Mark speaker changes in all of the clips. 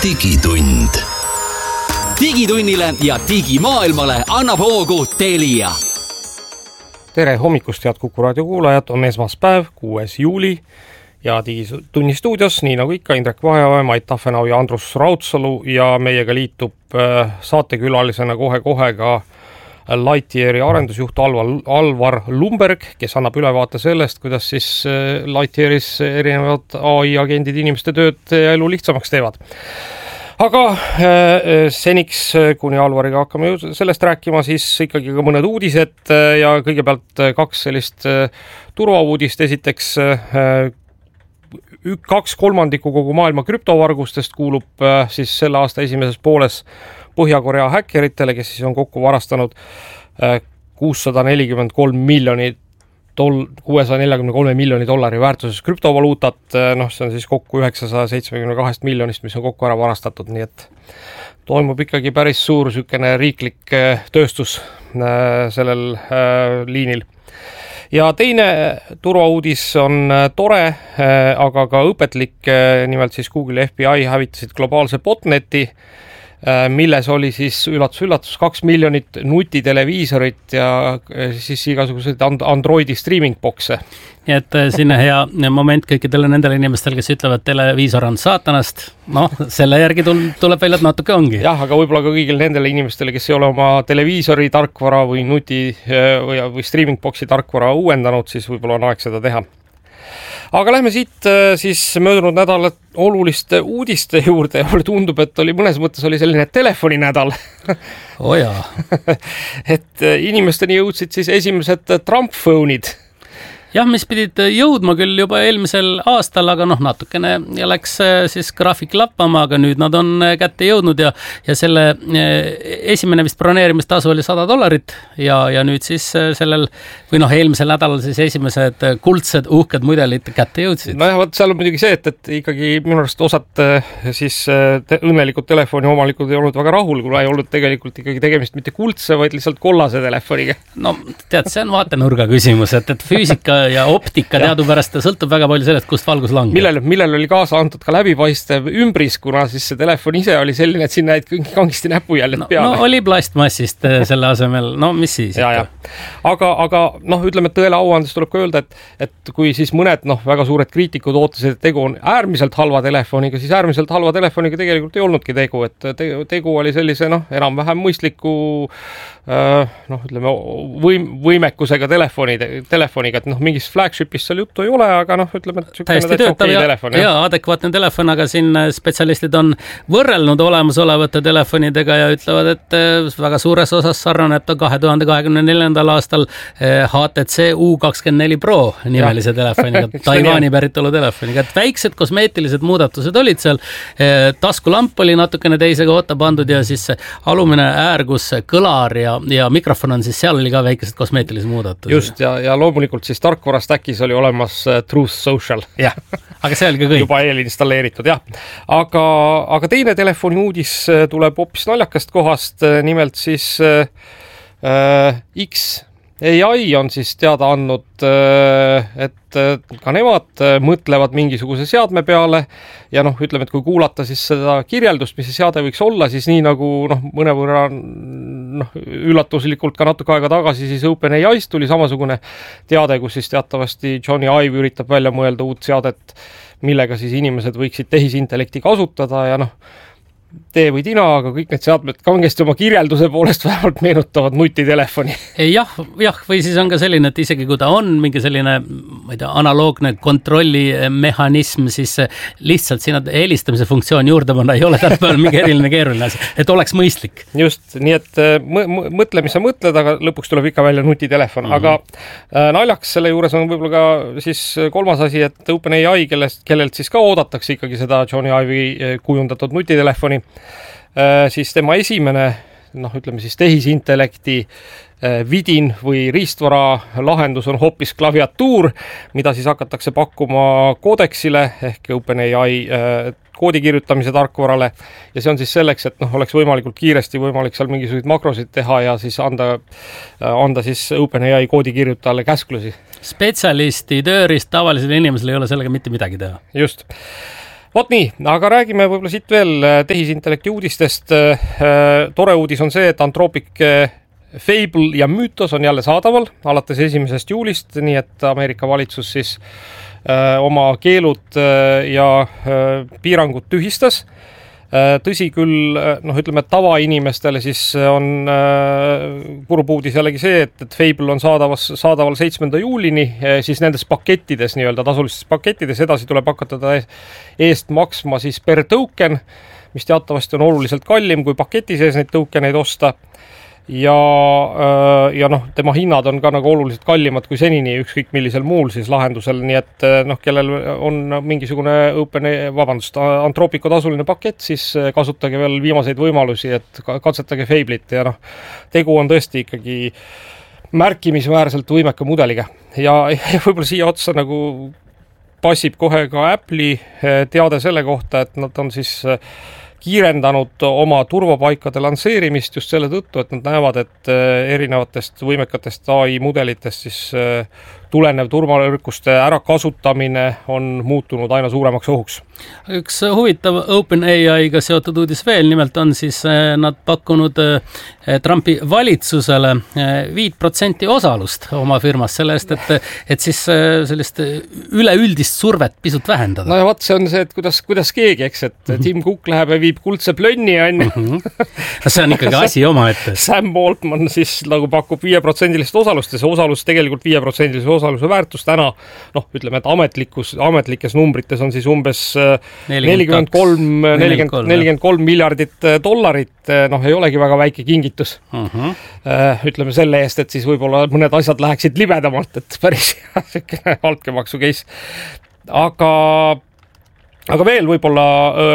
Speaker 1: digitund. Digitunnile ja digimaailmale annab hoogu Telia.
Speaker 2: Tere hommikust, head Kuku raadio kuulajad, on esmaspäev, 6. juuli ja Digitunni stuudios, nii nagu ikka, Indrek Vaheoja, Mait Tafenau ja Andrus Raudsalu ja meiega liitub saatekülalisena kohe-kohe ka Lightyeari arendusjuht Alvar Lumberg, kes annab ülevaate sellest, kuidas siis Lightyearis erinevad AI-agendid inimeste tööd ja elu lihtsamaks teevad. Aga seniks, kuni Alvariga hakkame sellest rääkima, siis ikkagi ka mõned uudised ja kõigepealt 2 sellist turvauudist. Esiteks 2/3 kogu maailma krüptovargustest kuulub siis selle aasta esimeses pooles Põhja-Korea häkkeritele, kes siis on kokku varastanud 643 miljoni dollari väärtuses krüptovaluutat. See on siis kokku 972 miljonist, mis on kokku ära varastatud, nii et toimub ikkagi päris suur sükene riiklik tööstus sellel liinil. Ja teine turvauudis on tore, aga ka õpetlik, nimelt siis Google ja FBI hävitasid globaalse botneti, milles oli siis üllatus 2 miljonit nutiteleviisorit ja siis igasuguseid Androidi streaming boxe.
Speaker 3: Nii et sinna hea moment kõikidele nendele inimestele, kes ütlevad, televiisor on saatanast. Selle järgi tuleb välja, et natuke ongi.
Speaker 2: Jah, aga võib-olla ka kõigile nendele inimestele, kes ei ole oma televiisori tarkvara või või streaming boxi tarkvara uuendanud, siis võib-olla on aeg seda teha. Aga lähme siit siis möödunud nädala oluliste uudiste juurde ja tundub, et mõnes mõttes oli selline telefoninädal.
Speaker 3: Jaa.
Speaker 2: Et inimesteni jõudsid siis esimesed Trump-phone'id.
Speaker 3: Jah, mis pidid jõudma küll juba eelmisel aastal, aga natukene läks siis graafik lappama, aga nüüd nad on kätte jõudnud ja selle esimene vist broneerimistasu oli $100 ja nüüd siis sellel või eelmisel nädalal siis esimesed kuldsed uhked mudelid kätte jõudsid.
Speaker 2: Seal on muidugi see, et ikkagi minu arust osad siis õnnelikud telefoni omanikud ei olnud väga rahul, kuna ei olnud tegelikult ikkagi tegemist mitte kuldse, vaid lihtsalt kollase telefoniga.
Speaker 3: Tead, see on vaatenurga küsimus, et füüsika ja optika teadupärast sõltub väga palju sellest, kust valgus langeb.
Speaker 2: Millel oli kaasa antud ka läbipaistev ümbris, kuna siis see telefon ise oli selline, et siin näed kangisti näpujäljed peale.
Speaker 3: Oli plastmassist selle asemel, mis siis?
Speaker 2: Ja. Aga ütleme, et tõele auandes tuleb ka öelda, et kui siis mõned väga suured kriitikud ootasid, et tegu on äärmiselt halva telefoniga, siis äärmiselt halva telefoniga tegelikult ei olnudki tegu, et tegu oli sellise enam-vähem mõistliku ütleme võimekusega telefoniga, et mingis flagshipist seal juttu ei ole, aga ütleme, et
Speaker 3: täiesti töötav ja adekvaatne telefon, aga siin spetsialistid on võrrelnud olemasolevate telefonidega ja ütlevad, et väga suures osas sarnaneb ta 2024. aastal HTC U24 Pro nimelise telefoniga, Taiwani päritolu telefoniga, et väiksed kosmeetilised muudatused olid seal, taskulamp oli natukene teise kohta pandud ja siis alumine äär, kus kõlar ja mikrofon on, siis seal oli ka väikesed kosmeetilised muudatused.
Speaker 2: Just, ja loomulikult siis tarkvarast äkis oli olemas Truth Social.
Speaker 3: Jah, aga see oli ka kõik.
Speaker 2: Juba eelinstalleeritud, jah. Aga teine telefoni uudis tuleb hoopis naljakast kohast, nimelt siis XAI on siis teada andnud, et ka nemad mõtlevad mingisuguse seadme peale ja ütleme, et kui kuulata siis seda kirjeldust, mis see seade võiks olla, siis nii nagu mõnevõrra üllatuslikult ka natuke aega tagasi siis OpenAI'st tuli samasugune teade, kus siis teatavasti Johnny Ive üritab välja mõelda uut seadet, millega siis inimesed võiksid tehisintellekti kasutada ja tee või tina, aga kõik need seadmed kangesti oma kirjelduse poolest vähemalt meenutavad nutitelefoni.
Speaker 3: Jah, või siis on ka selline, et isegi kui ta on mingi selline, ma ei tea, analoogne kontrollimehhanism, siis lihtsalt sinna helistamise funktsioon juurde panna ei ole tänapäeval mingi eriline keeruline asi, et oleks mõistlik.
Speaker 2: Just, nii et mõtle, mis sa mõtled, aga lõpuks tuleb ikka välja nutitelefon. Aga naljaks selle juures on võib-olla ka siis kolmas asi, et OpenAI, kellelt siis ka oodatakse ikkagi seda Johnny Ive'i kujundatud nutitelefoni, siis tema esimene, ütleme siis tehisintellekti vidin või riistvara lahendus on hoopis klaviatuur, mida siis hakatakse pakkuma Codexile ehk OpenAI koodi kirjutamise tarkvarale ja see on siis selleks, et oleks võimalikult kiiresti võimalik seal mingisuguseid makrosid teha ja siis anda siis OpenAI koodi kirjutajale käsklusi.
Speaker 3: Spetsialisti tööriist tavalisele inimesele ei ole sellega mitte midagi teha.
Speaker 2: Just. Vot nii, aga räägime võib-olla siit veel tehisintellekti uudistest. Tore uudis on see, et Anthropic Fable ja Mythos on jälle saadaval alates 1. juulist, nii et Ameerika valitsus siis oma keelud ja piirangud tühistas. Tõsi küll, ütleme, et tavainimestele siis on kurb uudis jällegi see, et Fable on saadaval 7. juulini, siis nendes pakettides, nii-öelda tasulistes pakettides, edasi tuleb hakata eest maksma siis per token, mis teatavasti on oluliselt kallim kui paketi sees neid tokeneid osta. Ja tema hinnad on ka nagu oluliselt kallimad kui senini ükskõik millisel muul siis lahendusel, nii et kellel on mingisugune Anthropico tasuline pakett, siis kasutage veel viimaseid võimalusi, et katsetage Fable'it ja tegu on tõesti ikkagi märkimisväärselt võimeka mudeliga ja võib-olla siia otsa nagu passib kohe ka Apple'i teade selle kohta, et nad on siis kiirendanud oma turvapaikade lansseerimist just selle tõttu, et nad näevad, et erinevatest võimekatest AI mudelitest siis tulenev turvanõrkuste ärakasutamine on muutunud aina suuremaks ohuks.
Speaker 3: Üks huvitav OpenAI-ga seotud uudis veel, nimelt on siis nad pakkunud Trumpi valitsusele 5% osalust oma firmas selle eest, et siis sellist üleüldist survet pisut vähendada.
Speaker 2: No ja vaat see on see, et kuidas keegi, eks, et Tim Cook läheb ja viib kuldse plönni,
Speaker 3: see on ikkagi asi oma ette.
Speaker 2: Sam Altman siis nagu pakub 5% osalust ja see osalus tegelikult 5% osaluse väärtus täna, ütleme, et ametlikes numbrites on siis umbes 43 miljardit dollarit, ei olegi väga väike kingitus. Ütleme selle eest, et siis võib-olla mõned asjad läheksid libedamalt, et päris altkäemaksu case. Aga veel võib-olla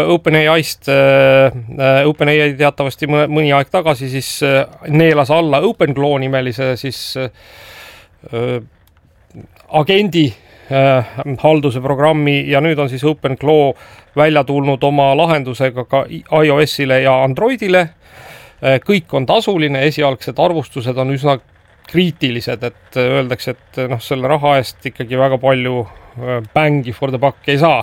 Speaker 2: OpenAI teatavasti mõni aeg tagasi siis neelas alla OpenClaw nimelise siis agendi halduse programmi ja nüüd on siis OpenClaw välja tulnud oma lahendusega ka iOS-ile ja Androidile. Kõik on tasuline, esialgsed arvustused on üsna kriitilised, et öeldakse, et selle raha eest ikkagi väga palju bängi for the buck ei saa.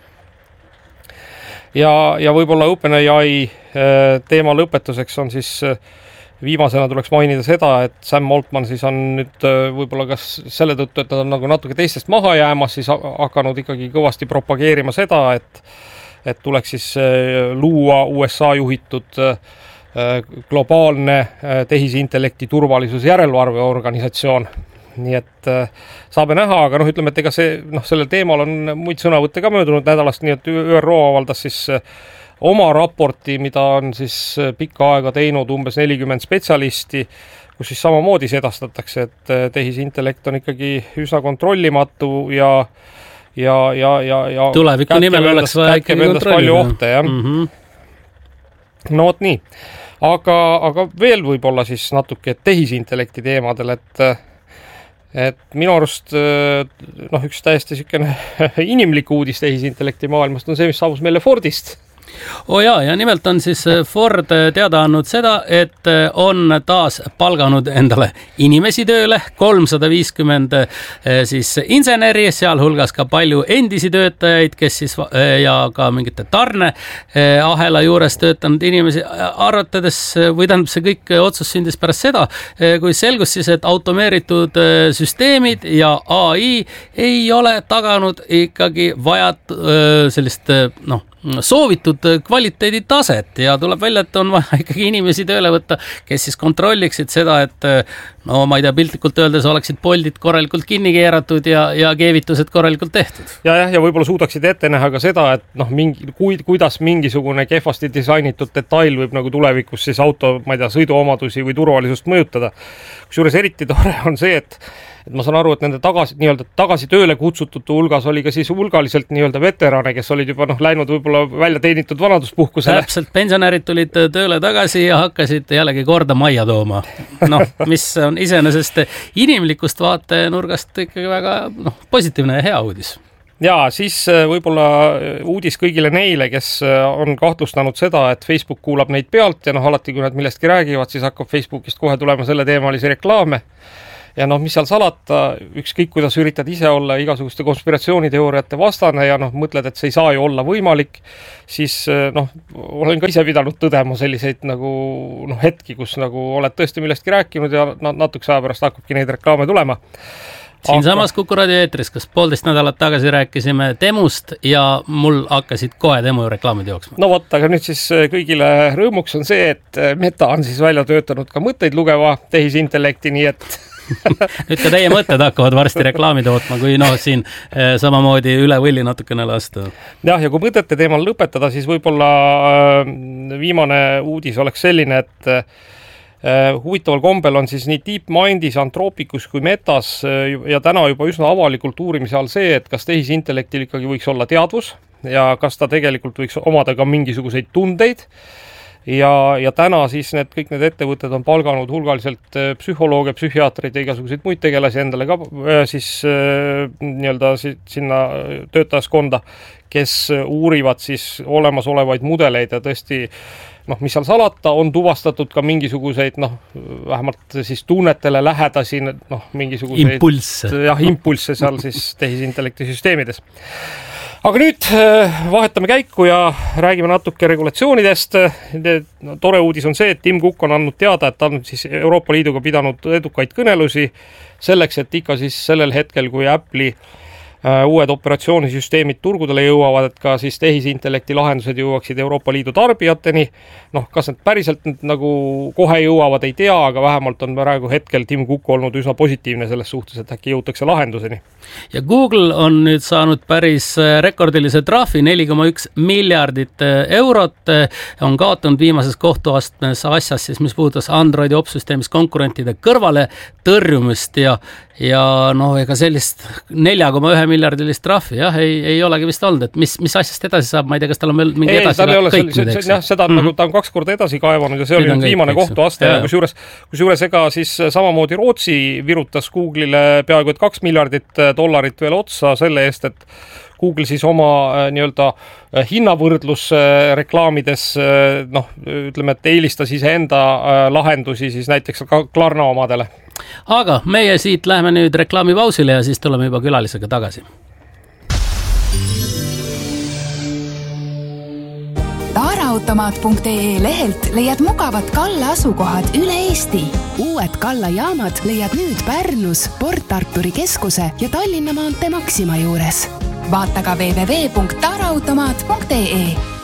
Speaker 2: Ja võib-olla OpenAI teema lõpetuseks on siis viimasena tuleks mainida seda, et Sam Altman siis on nüüd võib-olla kas selle tõttu, et nad on nagu natuke teistest maha jäämas, siis hakanud ikkagi kõvasti propageerima seda, et tuleks siis luua USA juhitud globaalne tehisintellekti turvalisus järelevalveorganisatsioon. Nii et saame näha, aga ütleme, et ega sellel teemal on muid sõnavõtte ka möödunud nädalast, nii et ÜRO avaldas siis oma raporti, mida on siis pikka aega teinud umbes 40 spetsialisti, kus siis samamoodi sedastatakse, et tehisintellekt on ikkagi üsna kontrollimatu ja
Speaker 3: tuleviku nimel oleks vaja ikkagi kontrollida.
Speaker 2: No vot nii. Aga veel võib-olla siis natuke tehisintellekti teemadel, et minu arust üks täiesti sükene inimlik uudis tehisintellekti maailmast on see, mis saabus meile Fordist.
Speaker 3: Ja nimelt on siis Ford teada andnud seda, et on taas palganud endale inimesi tööle, 350 siis inseneri, sealhulgas ka palju endisi töötajaid, kes siis ja ka mingite tarneahela juures töötanud inimesi, arvatades või tähendab see kõik otsus sündis pärast seda, kui selgus siis, et automeeritud süsteemid ja AI ei ole taganud ikkagi sellist soovitud kvaliteedi taset ja tuleb välja, et on vaja ikkagi inimesi tööle võtta, kes siis kontrolliksid seda, et ma ei tea, piltlikult öeldes oleksid poldid korralikult kinni keeratud ja keevitused korralikult tehtud.
Speaker 2: Ja võib-olla suudaksid ette näha ka seda, et kuidas mingisugune kehvasti disainitud detail võib nagu tulevikus siis auto, sõiduomadusi või turvalisust mõjutada. Kusjuures eriti tore on see, et ma saan aru, et nende tagasi tööle kutsutute hulgas oli ka siis hulgaliselt veterane, kes olid juba läinud võib-olla välja teenitud vanaduspuhkusele.
Speaker 3: Täpselt, pensionärid tulid tööle tagasi ja hakkasid jällegi korda majja tooma. Mis on iseenesest inimlikust vaatenurgast ikkagi väga positiivne ja hea uudis.
Speaker 2: Ja siis võib-olla uudis kõigile neile, kes on kahtlustanud seda, et Facebook kuulab neid pealt ja alati, kui nad millestki räägivad, siis hakkab Facebookist kohe tulema selle teemalisi reklaame. ja noh, mis seal salata, ükskõik kuidas üritad ise olla igasuguste konspiratsiooniteooriate vastane ja noh, mõtled, et see ei saa ju olla võimalik, siis noh, olen ka ise pidanud tõdema selliseid nagu noh, hetki, kus nagu oled tõesti millestki rääkinud ja natukese aja pärast hakkabki neid reklaame tulema.
Speaker 3: Siinsamas Kuku raadio eetris, kas 1,5 nädalat tagasi rääkisime Temust ja mul hakkasid kohe Temu reklaamid jooksma.
Speaker 2: No vot, aga nüüd siis kõigile rõõmuks on see, et Meta on siis välja töötanud ka mõtteid lugeva tehisintellekti, nii et
Speaker 3: nüüd ka teie mõtted hakkavad varsti reklaami tootma, kui noh, siin samamoodi üle võlli natukene lasta.
Speaker 2: Jah, ja kui mõtete teemal lõpetada, siis võib-olla viimane uudis oleks selline, et huvitaval kombel on siis nii DeepMindis, Anthropicus kui Metas ja täna juba üsna avalikult uurimise all see, et kas tehisintellektil ikkagi võiks olla teadvus ja kas ta tegelikult võiks omada ka mingisuguseid tundeid. Ja täna siis kõik need ettevõtted on palganud hulgaliselt psühholooge, psühhiaatreid ja igasuguseid muid tegelasi endale ka siis nii-öelda sinna töötajaskonda, kes uurivad siis olemasolevaid mudeleid ja tõesti noh, mis seal salata, on tuvastatud ka mingisuguseid noh, vähemalt siis tunnetele lähedasi noh, mingisuguseid impulsse seal siis tehisintellekti süsteemides. Aga nüüd vahetame käiku ja räägime natuke regulatsioonidest. Tore uudis on see, et Tim Cook on andnud teada, et ta on siis Euroopa Liiduga pidanud edukaid kõnelusi selleks, et ikka siis sellel hetkel, kui Apple'i uued operatsioonisüsteemid turgudele jõuavad, et ka siis tehisintellekti lahendused jõuaksid Euroopa Liidu tarbijateni. Noh, kas need päriselt nagu kohe jõuavad, ei tea, aga vähemalt on praegu hetkel Tim Cook olnud üsna positiivne selles suhtes, et äkki jõutakse lahenduseni.
Speaker 3: Ja Google on nüüd saanud päris rekordilise trahvi, 4,1 miljardit eurot, on kaotanud viimases kohtuastmes asjas, siis, mis puudutas Androidi opsüsteemis konkurentide kõrvale tõrjumist ja noh, ega sellist 4,1 miljardilist trahvi, jah, ei olegi vist olnud, et mis asjast edasi saab, ma ei tea, kas tal on veel mingi edasi kõiknud, eks?
Speaker 2: Jah, seda on nagu ta on 2 korda edasi kaevanud ja see oli nüüd viimane kohtuaste ja kusjuures ega siis samamoodi Rootsi virutas Google'ile peaaegu et 2 miljardit dollarit veel otsa selle eest, et Google siis oma nii-öelda hinnavõrdlus reklaamides noh, ütleme, et eelistas iseenda lahendusi siis näiteks Klarna omadele.
Speaker 3: Aga meie siit läheme nüüd reklaamipausile ja siis tuleme juba külalisega tagasi.
Speaker 4: Taaraautomaat.ee lehelt leiad mugavad Kalla asukohad üle Eesti. Uued Kalla jaamad leiad nüüd Pärnus, Port Arturi keskuse ja Tallinna maantee Maxima juures. Vaata ka www.taaraautomaat.ee.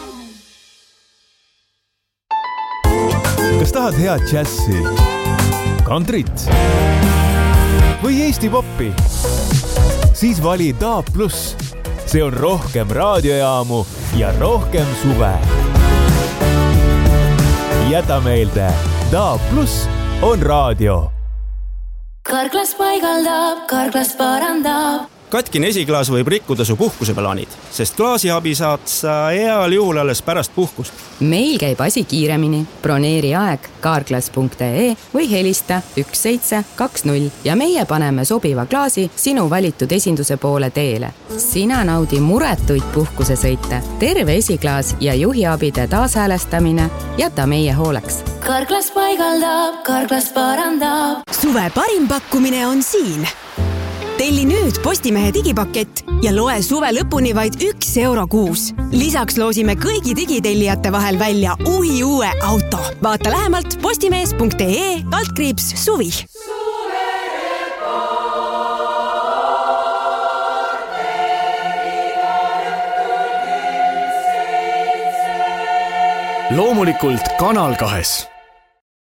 Speaker 5: Kas tahad head džässi, kantrit või Eesti poppi? Siis vali DAB+. See on rohkem raadiojaamu ja rohkem suve. Jäta meelde, DAB+ on raadio.
Speaker 6: Karklas paigaldab, Karklas parandab.
Speaker 7: Katkine esiklaas võib rikkuda su puhkuseplaanid, sest klaasiabi saad sa heal juhul alles pärast puhkust.
Speaker 8: Meil käib asi kiiremini. Broneeri aeg karklas.ee või helista 1720 ja meie paneme sobiva klaasi sinu valitud esinduse poole teele. Sina naudi muretuid puhkusesõite, terve esiklaas ja juhiabide taashäälestamine jäta meie hooleks.
Speaker 6: Karklas paigaldab, Karklas parandab.
Speaker 9: Suve parim pakkumine on siin. Telli nüüd Postimehe digipakett ja loe suve lõpuni vaid 1 euro kuus. Lisaks loosime kõigi digitellijate vahel välja uue auto. Vaata lähemalt postimees.ee/suvi.
Speaker 10: Loomulikult Kanal 2.